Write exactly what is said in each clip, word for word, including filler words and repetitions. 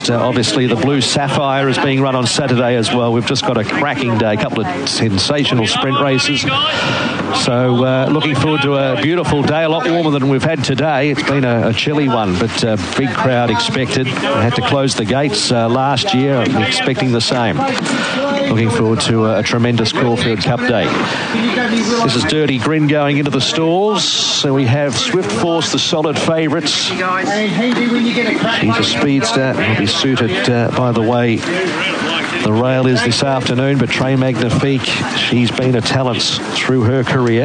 Uh, obviously, the Blue Sapphire is being run on Saturday as well. We've just got a cracking day, a couple of sensational sprint races. So, uh, looking forward to a beautiful day, a lot warmer than we've had today. It's been a, a chilly one, but a big crowd expected. We had to close the gates uh, last year. I'm expecting the same. Looking forward to a, a tremendous Caulfield Cup day. This is Dirty Grin going into the stalls. So we have Swift Force, the solid favourites. She's a speedster. Will be suited uh, by the way the rail is this afternoon, but Trey Magnifique, she's been a talent through her career.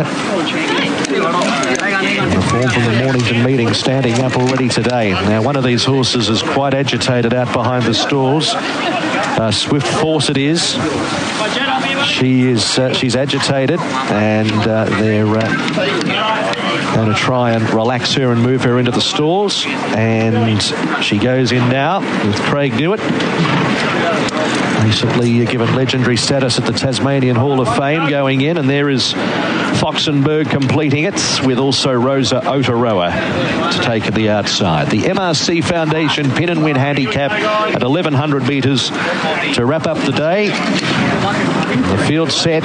The form from the Mornington meeting standing up already today. Now, one of these horses is quite agitated out behind the stalls. Uh, Swift Force it is. She is uh, she's agitated, and uh, they're uh, going to try and relax her and move her into the stalls. And she goes in now with Craig Newitt, recently given legendary status at the Tasmanian Hall of Fame, going in, and there is Foxenberg completing it, with also Rosa Otaroa to take the outside. The M R C Foundation Pin and Win handicap at eleven hundred metres to wrap up the day. The field set.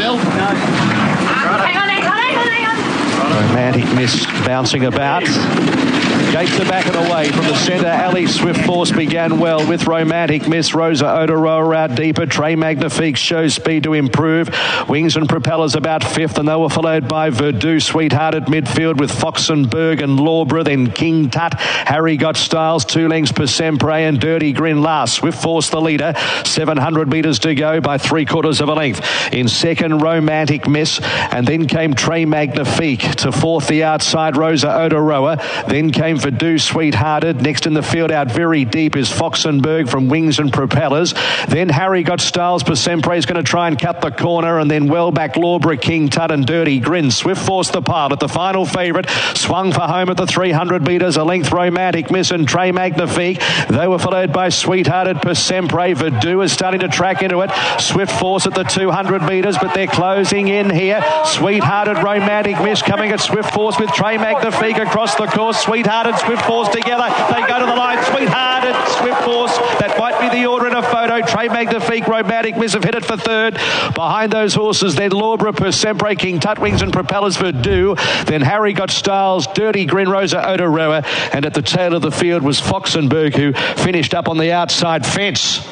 Romantic Miss bouncing about. Gates are back and away from the centre alley. Swift Force began well with Romantic Miss. Rosa Otaroa out deeper. Trey Magnifique shows speed to improve. Wings and Propellers about fifth, and they were followed by Verdue, Sweetheart at midfield with Foxenberg and Lawborough. Then King Tut, Harry Got Styles, two lengths per Sempre, and Dirty Grin last. Swift Force the leader. seven hundred metres to go by three quarters of a length. In second, Romantic Miss, and then came Trey Magnifique. To fourth, the outside, Rosa Otaroa. Then came Verdue, Sweethearted. Next in the field out very deep is Foxenberg from Wings and Propellers. Then Harry Got Styles. Per Sempre is going to try and cut the corner, and then well back Lawborough, King Tut and Dirty Grin. Swift Force the pilot, the final favourite, swung for home at the three hundred metres. A length Romantic Miss and Trey Magnifique. They were followed by Sweethearted, Per Sempre. Verdue is starting to track into it. Swift Force at the two hundred metres, but they're closing in here. Sweethearted, Romantic Miss coming at Swift Force with Trey Magnifique across the course. Sweethearted, Swift Force together. They go to the line. Sweethearted, Swift Force. That might be the order in a photo. Trey Magnifique, Romantic Miss have hit it for third. Behind those horses, then Lawborough, Per Sempre, King Tut, Wings and Propellers, Verdue. Then Harry Got Styles, Dirty Grin, Rosa Otaroa. And at the tail of the field was Foxenberg, who finished up on the outside fence.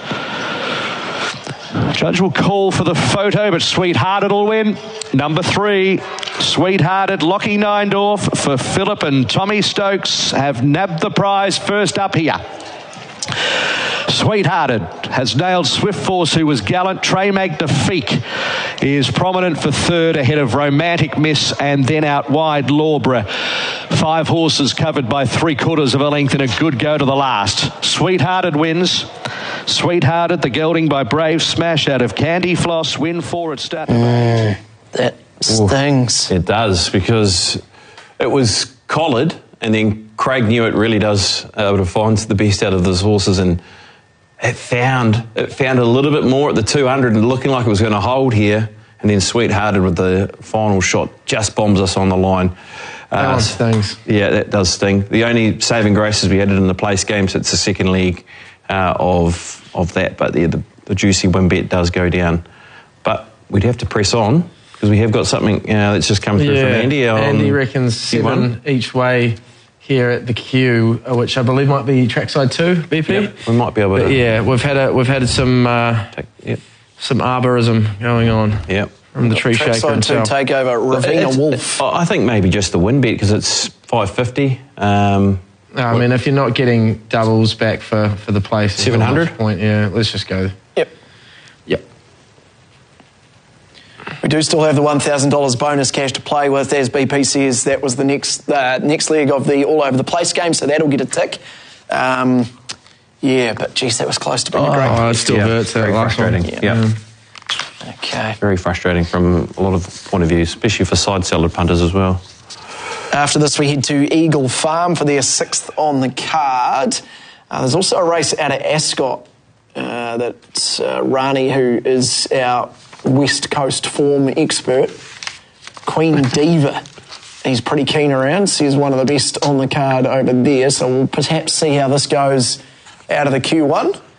Judge will call for the photo, but Sweethearted will win. Number three, Sweethearted, Lockie Neindorf for Phillip and Tommy Stokes have nabbed the prize first up here. Sweethearted has nailed Swift Force, who was gallant. Trey Magnifique is prominent for third, ahead of Romantic Miss, and then out wide Lawborough. Five horses covered by three quarters of a length in a good go to the last. Sweethearted wins. Sweethearted, the gelding by Brave Smash out of Candy Floss. Win four at start. Mm, that stings. Ooh, it does, because it was collared, and then Craig Newitt really does able to find the best out of those horses, and it found it found a little bit more at the two hundred and looking like it was going to hold here, and then Sweethearted with the final shot just bombs us on the line. That uh, one stings. Yeah, that does sting. The only saving grace is we had it in the place game, so it's the second leg uh, of of that, but yeah, the, the juicy win bet does go down. But we'd have to press on, because we have got something uh, that's just come through yeah, from Andy. Andy reckons seven each way here at the queue, which I believe might be trackside two, B P. Yep, we might be able but to. Yeah, we've had a, we've had some uh, take, yep. some arborism going on. Yep. From the tree shaker Trackside two takeover, Ravina Wolf. I think maybe just the win bet, because it's five fifty. Um, no, I mean, if you're not getting doubles back for, for the place, seven hundred point, yeah, let's just go. Yep. Yep. We do still have the one thousand dollars bonus cash to play with. As B P says, that was the next uh, next leg of the all over the place game, so that'll get a tick. Um, yeah, but geez, that was close to being oh, a great. Oh, it still yeah, hurts. Very frustrating. Yeah. yeah. yeah. Okay. Very frustrating from a lot of point of view, especially for side salad punters as well. After this, we head to Eagle Farm for their sixth on the card. Uh, there's also a race out of Ascot uh, that uh, Rani, who is our West Coast form expert, Queen Diva, he's pretty keen around. Says one of the best on the card over there. So we'll perhaps see how this goes out of the Q one.